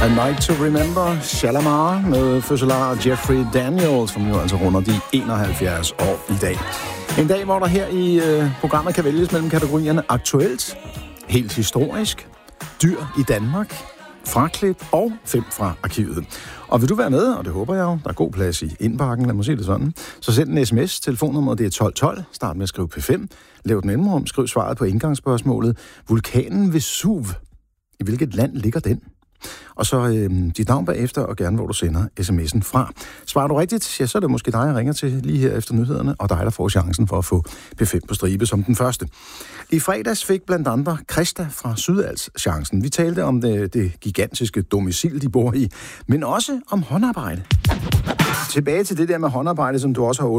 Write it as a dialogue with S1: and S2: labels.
S1: A Night to Remember, Shalamar med fødselar Jeffrey Daniels, som jo altså runder de 71 år i dag. En dag, hvor der her i programmet kan vælges mellem kategorierne aktuelt, helt historisk, dyr i Danmark, fraklip og 5 fra arkivet. Og vil du være med, og det håber jeg jo, der er god plads i indbakken, lad mig sige det sådan, så send en sms, telefonnummeret det er 1212, start med at skrive P5, lav et mellemrum, skriv svaret på indgangsspørgsmålet, vulkanen Vesuv, i hvilket land ligger den? Og så dit navn bagefter, og gerne hvor du sender sms'en fra. Svarer du rigtigt, ja, så er det måske dig, jeg ringer til lige her efter nyhederne, og dig, der får chancen for at få P5 på stribe som den første. I fredags fik blandt andre Christa fra Sydals chancen. Vi talte om det gigantiske domicil, de bor i, men også om håndarbejde. Tilbage til det der med håndarbejde, som du også har